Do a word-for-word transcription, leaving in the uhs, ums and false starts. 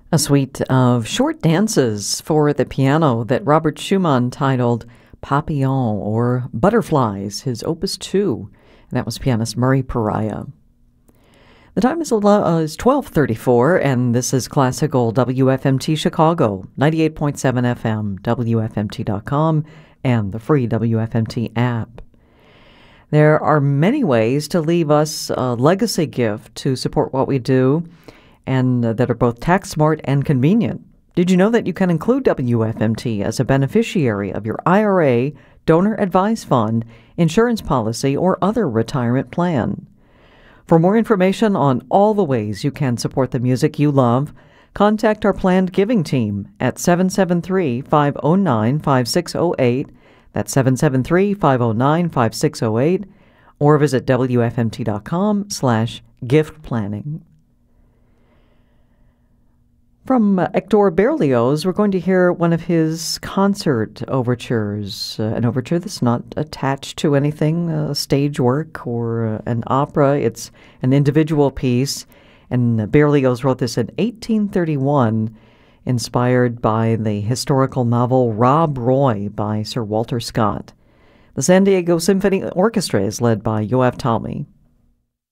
A suite of short dances for the piano that Robert Schumann titled Papillon, or Butterflies, his Opus two. And that was pianist Murray Pariah. The time is, uh, is twelve thirty-four, and this is Classical W F M T Chicago, ninety-eight point seven F M, W F M T dot com, and the free W F M T app. There are many ways to leave us a legacy gift to support what we do, and uh, that are both tax smart and convenient. Did you know that you can include W F M T as a beneficiary of your I R A, donor advised fund, insurance policy, or other retirement plan? For more information on all the ways you can support the music you love, contact our planned giving team at seven seven three, five oh nine, five six oh eight. That's seven seven three, five oh nine, five six oh eight, or visit W F M T dot com slash gift planning. From uh, Hector Berlioz, we're going to hear one of his concert overtures, uh, an overture that's not attached to anything, uh, stage work or uh, an opera. It's an individual piece, and uh, Berlioz wrote this in eighteen thirty-one, inspired by the historical novel Rob Roy by Sir Walter Scott. The San Diego Symphony Orchestra is led by Yoav Talmi.